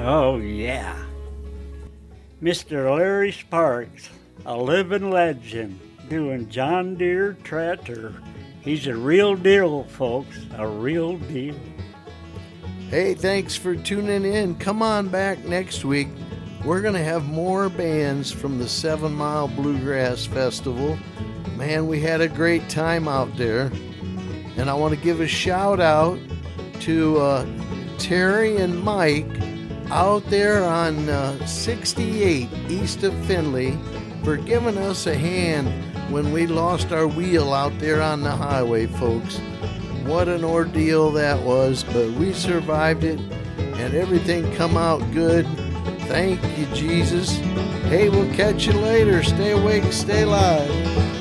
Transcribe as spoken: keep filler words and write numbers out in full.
Oh, yeah. Mister Larry Sparks, a living legend, doing John Deere tractor. He's a real deal, folks, a real deal. Hey, thanks for tuning in. Come on back next week. We're going to have more bands from the Seven Mile Bluegrass Festival. Man, we had a great time out there. And I want to give a shout out to uh, Terry and Mike out there on uh, sixty-eight east of Findlay for giving us a hand when we lost our wheel out there on the highway, folks. What an ordeal that was, but we survived it and everything come out good. Thank you, Jesus. Hey, we'll catch you later. Stay awake, stay alive.